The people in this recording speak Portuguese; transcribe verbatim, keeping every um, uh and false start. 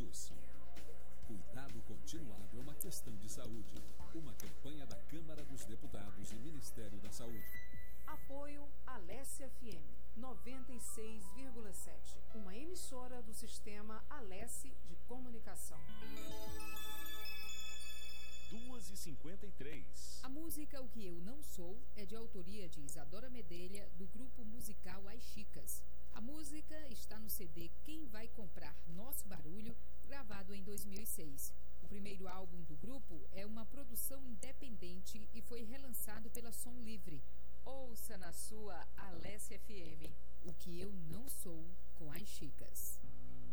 SUS. Cuidado continuado é uma questão de saúde. Uma campanha da Câmara dos Deputados e Ministério da Saúde. Apoio Alesse F M noventa e seis vírgula sete, uma emissora do sistema Alesse de comunicação. duas e cinquenta e três. A música O Que Eu Não Sou é de autoria de Isadora Medelha, do grupo musical As Chicas. A música está no C D Quem Vai Comprar Nosso Barulho, gravado em dois mil e seis. O primeiro álbum do grupo é uma produção independente e foi relançado pela Som Livre. Ouça na sua Alesse F M. O Que Eu